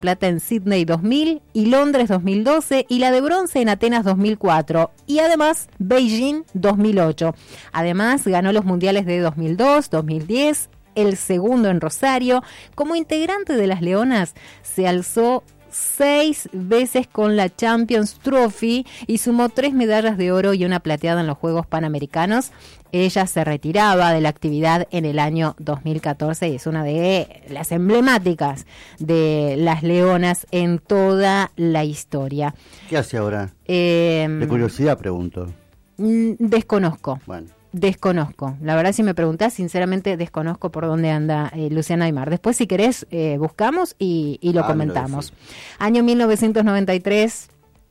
plata en Sydney 2000 y Londres 2012 y la de bronce en Atenas 2004 y además Beijing 2008. Además ganó los mundiales de 2002, 2010, el segundo en Rosario. Como integrante de las Leonas se alzó 6 veces con la Champions Trophy y sumó 3 medallas de oro y una plateada en los Juegos Panamericanos. Ella se retiraba de la actividad en el año 2014 y es una de las emblemáticas de las Leonas en toda la historia. ¿Qué hace ahora? De curiosidad pregunto. Desconozco. Bueno. Desconozco. La verdad, si me preguntás, sinceramente desconozco por dónde anda Luciana Aymar. Después, si querés, buscamos y lo comentamos. Año 1993.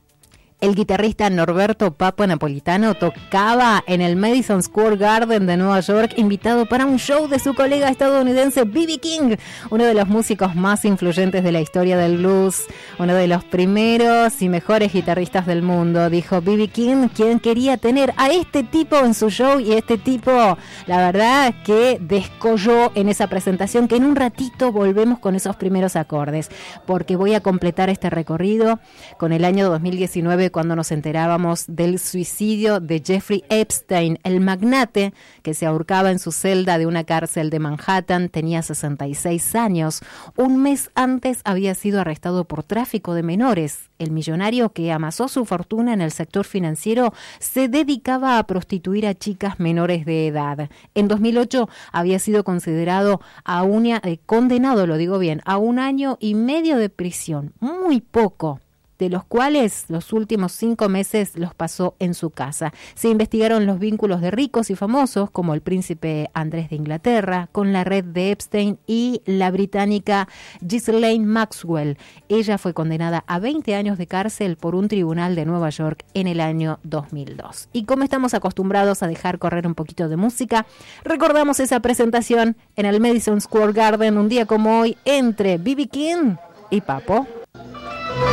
El guitarrista Norberto Papo Napolitano tocaba en el Madison Square Garden de Nueva York, invitado para un show de su colega estadounidense B.B. King, uno de los músicos más influyentes de la historia del blues, uno de los primeros y mejores guitarristas del mundo. Dijo B.B. King, quien quería tener a este tipo en su show, y este tipo, la verdad, que descolló en esa presentación, que en un ratito volvemos con esos primeros acordes, porque voy a completar este recorrido con el año 2019, cuando nos enterábamos del suicidio de Jeffrey Epstein, el magnate que se ahorcaba en su celda de una cárcel de Manhattan. Tenía 66 años. Un mes antes había sido arrestado por tráfico de menores. El millonario, que amasó su fortuna en el sector financiero, se dedicaba a prostituir a chicas menores de edad. En 2008 había sido considerado condenado, lo digo bien, a 1 año y medio de prisión. Muy poco, de los cuales los últimos 5 meses los pasó en su casa. Se investigaron los vínculos de ricos y famosos, como el príncipe Andrés de Inglaterra, con la red de Epstein y la británica Ghislaine Maxwell. Ella fue condenada a 20 años de cárcel por un tribunal de Nueva York en el año 2002. Y como estamos acostumbrados a dejar correr un poquito de música, recordamos esa presentación en el Madison Square Garden un día como hoy entre B.B. King y Papo.